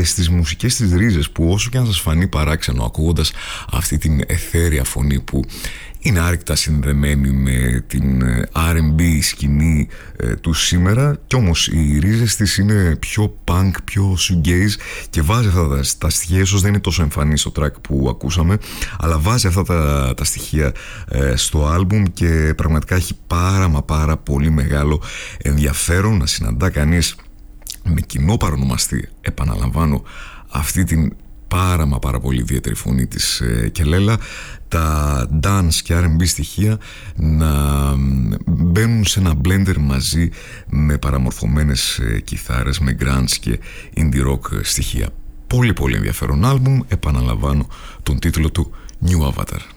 στις μουσικές της ρίζες, που όσο και αν σας φανεί παράξενο ακούγοντας αυτή την αιθέρια φωνή που είναι άρρηκτα συνδεμένη με την R&B σκηνή του σήμερα, κι όμως οι ρίζες της είναι πιο punk, πιο shoegaze, και βάζει αυτά τα στοιχεία. Ίσως δεν είναι τόσο εμφανή στο track που ακούσαμε, αλλά βάζει αυτά τα στοιχεία στο άλμπουμ, και πραγματικά έχει πάρα πολύ μεγάλο ενδιαφέρον να συναντά κανείς με κοινό παρονομαστή, επαναλαμβάνω, αυτή την πάρα πολύ ιδιαίτερη φωνή της Κελέλα, τα dance και R&B στοιχεία να μπαίνουν σε ένα blender μαζί με παραμορφωμένες κιθάρες, με grunge και indie rock στοιχεία. Πολύ ενδιαφέρον άλμπουμ, επαναλαμβάνω τον τίτλο του New Avatar.